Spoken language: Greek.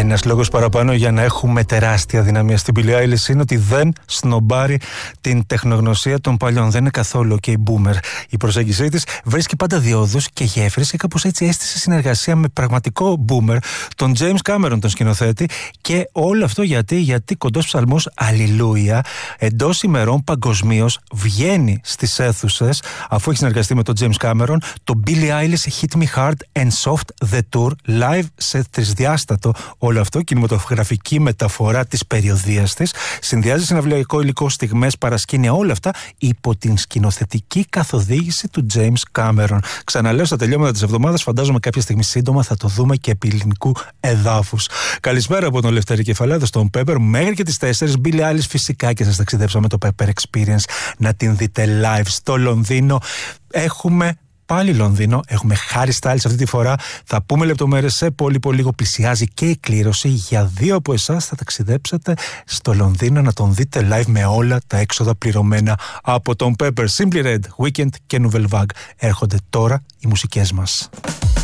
Ένας λόγος παραπάνω για να έχουμε τεράστια δυναμία στην Billie Eilish είναι ότι δεν σνομπάρει την τεχνογνωσία των παλιών. Δεν είναι καθόλου και η boomer. Η προσέγγιση της βρίσκει πάντα διόδους και γέφυρες και κάπως έτσι έστησε συνεργασία με πραγματικό boomer, τον James Cameron, τον σκηνοθέτη. Και όλο αυτό γιατί κοντός ψαλμός Αλληλούια εντός ημερών παγκοσμίως βγαίνει στις αίθουσες, αφού έχει συνεργαστεί με τον James Cameron, το Billie Eilish Hit Me Hard and Soft The Tour, live σε τρισδιάστατο όλο αυτό, κινηματογραφική μεταφορά της περιοδίας της. Συνδυάζει συναυλιακό υλικό, στιγμές, παρασκήνια, όλα αυτά υπό την σκηνοθετική καθοδήγηση του James Cameron. Ξαναλέω, στα τελειώματα της εβδομάδας, φαντάζομαι κάποια στιγμή σύντομα θα το δούμε και επί ελληνικού εδάφους. Καλησπέρα από τον Λευτέρη Κεφαλάδο στον Pepper. Μέχρι και τις 4 Billie Eilish φυσικά και σας ταξιδέψαμε το Pepper Experience να την δείτε live στο Λονδίνο. Έχουμε πάλι Λονδίνο, έχουμε Harry Styles αυτή τη φορά. Θα πούμε λεπτομέρειες σε πολύ λίγο. Πλησιάζει και η κλήρωση. Για 2 από εσάς θα ταξιδέψετε στο Λονδίνο να τον δείτε live με όλα τα έξοδα πληρωμένα από τον Pepper. Simply Red, Weekend και Nouvelle Vague. Έρχονται τώρα οι μουσικές μας.